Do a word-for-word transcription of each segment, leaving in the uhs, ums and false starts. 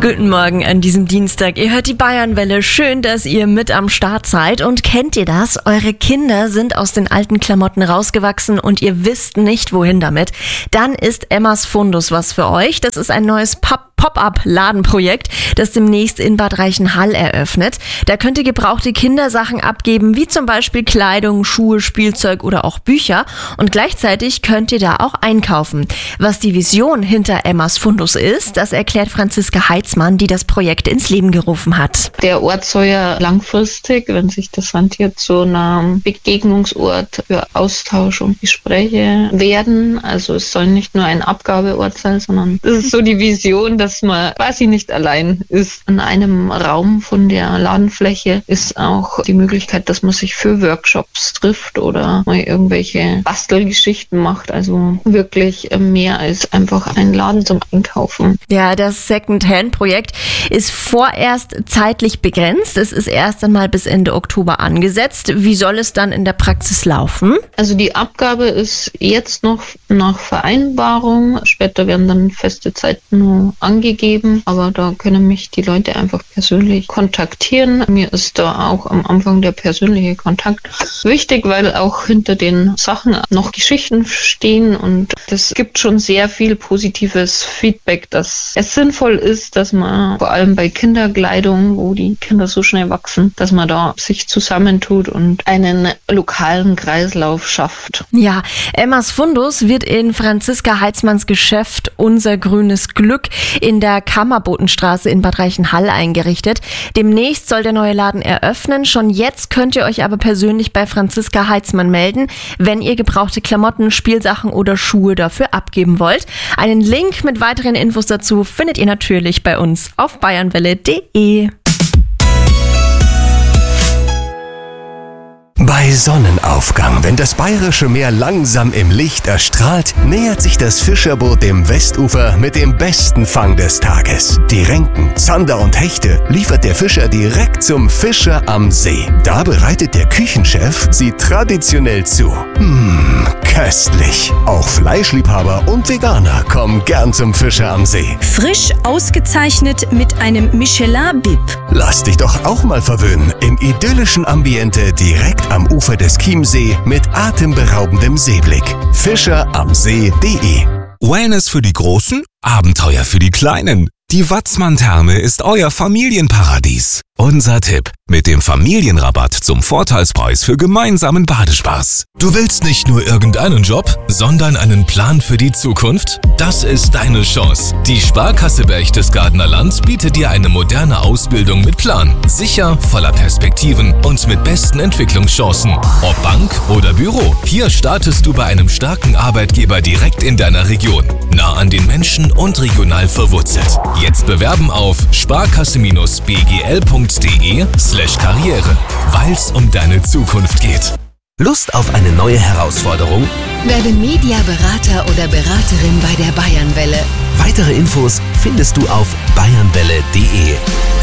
Guten Morgen an diesem Dienstag. Ihr hört die Bayernwelle. Schön, dass ihr mit am Start seid. Und kennt ihr das? Eure Kinder sind aus den alten Klamotten rausgewachsen und ihr wisst nicht, wohin damit. Dann ist Emmas Fundus was für euch. Das ist ein neues Pub Pop-up-Ladenprojekt, das demnächst in Bad Reichenhall eröffnet. Da könnt ihr gebrauchte Kindersachen abgeben, wie zum Beispiel Kleidung, Schuhe, Spielzeug oder auch Bücher. Und gleichzeitig könnt ihr da auch einkaufen. Was die Vision hinter Emmas Fundus ist, das erklärt Franziska Heitzmann, die das Projekt ins Leben gerufen hat. Der Ort soll ja langfristig, wenn sich das rentiert, so ein Begegnungsort für Austausch und Gespräche werden. Also es soll nicht nur ein Abgabeort sein, sondern das ist so die Vision, dass dass man quasi nicht allein ist. In einem Raum von der Ladenfläche ist auch die Möglichkeit, dass man sich für Workshops trifft oder mal irgendwelche Bastelgeschichten macht. Also wirklich mehr als einfach ein Laden zum Einkaufen. Ja, das Second-Hand-Projekt ist vorerst zeitlich begrenzt. Es ist erst einmal bis Ende Oktober angesetzt. Wie soll es dann in der Praxis laufen? Also die Abgabe ist jetzt noch nach Vereinbarung. Später werden dann feste Zeiten nur angegeben. gegeben, aber da können mich die Leute einfach persönlich kontaktieren. Mir ist da auch am Anfang der persönliche Kontakt wichtig, weil auch hinter den Sachen noch Geschichten stehen und das gibt schon sehr viel positives Feedback, dass es sinnvoll ist, dass man vor allem bei Kinderkleidung, wo die Kinder so schnell wachsen, dass man da sich zusammentut und einen lokalen Kreislauf schafft. Ja, Emmas Fundus wird in Franziska Heitzmanns Geschäft Unser grünes Glück in der Kammerbotenstraße in Bad Reichenhall eingerichtet. Demnächst soll der neue Laden eröffnen. Schon jetzt könnt ihr euch aber persönlich bei Franziska Heitzmann melden, wenn ihr gebrauchte Klamotten, Spielsachen oder Schuhe dafür abgeben wollt. Einen Link mit weiteren Infos dazu findet ihr natürlich bei uns auf bayernwelle punkt de. Bei Sonnenaufgang, wenn das Bayerische Meer langsam im Licht erstrahlt, nähert sich das Fischerboot dem Westufer mit dem besten Fang des Tages. Die Renken, Zander und Hechte liefert der Fischer direkt zum Fischer am See. Da bereitet der Küchenchef sie traditionell zu. Mmh, köstlich. Auch Fleischliebhaber und Veganer kommen gern zum Fischer am See. Frisch ausgezeichnet mit einem Michelin-Bib. Lass dich doch auch mal verwöhnen im idyllischen Ambiente direkt am Ufer des Chiemsee mit atemberaubendem Seeblick. Fischer am See punkt de. Wellness für die Großen, Abenteuer für die Kleinen. Die Watzmann-Therme ist euer Familienparadies. Unser Tipp: mit dem Familienrabatt zum Vorteilspreis für gemeinsamen Badespaß. Du willst nicht nur irgendeinen Job, sondern einen Plan für die Zukunft? Das ist deine Chance. Die Sparkasse Berchtesgadener Land bietet dir eine moderne Ausbildung mit Plan. Sicher, voller Perspektiven und mit besten Entwicklungschancen. Ob Bank oder Büro. Hier startest du bei einem starken Arbeitgeber direkt in deiner Region. Nah an den Menschen und regional verwurzelt. Jetzt bewerben auf sparkasse-bgl punkt de slash karriere, weil's um deine Zukunft geht. Lust auf eine neue Herausforderung? Werde Mediaberater oder Beraterin bei der Bayernwelle. Weitere Infos findest du auf bayernwelle punkt de.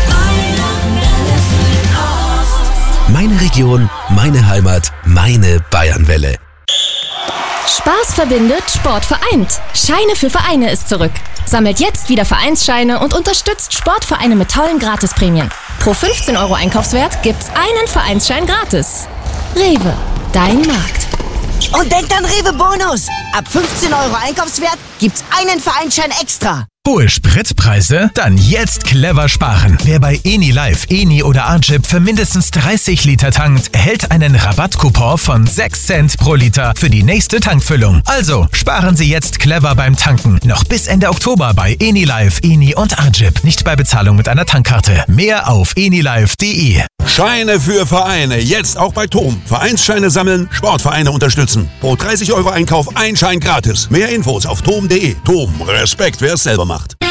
Meine Region, meine Heimat, meine Bayernwelle. Spaß verbindet, Sport vereint. Scheine für Vereine ist zurück. Sammelt jetzt wieder Vereinsscheine und unterstützt Sportvereine mit tollen Gratisprämien. Pro fünfzehn Euro Einkaufswert gibt's einen Vereinsschein gratis. Rewe, dein Markt. Und denkt an Rewe Bonus. Ab fünfzehn Euro Einkaufswert gibt's einen Vereinsschein extra. Hohe Spritpreise? Dann jetzt clever sparen. Wer bei Enilive, Eni oder Arjip für mindestens dreißig Liter tankt, erhält einen Rabattcoupon von sechs Cent pro Liter für die nächste Tankfüllung. Also sparen Sie jetzt clever beim Tanken. Noch bis Ende Oktober bei Enilive, Eni und Arjip. Nicht bei Bezahlung mit einer Tankkarte. Mehr auf enilive punkt de. Scheine für Vereine. Jetzt auch bei Tom. Vereinsscheine sammeln, Sportvereine unterstützen. Pro dreißig Euro Einkauf ein Schein gratis. Mehr Infos auf tom punkt de. Tom, Respekt, wer es selber macht.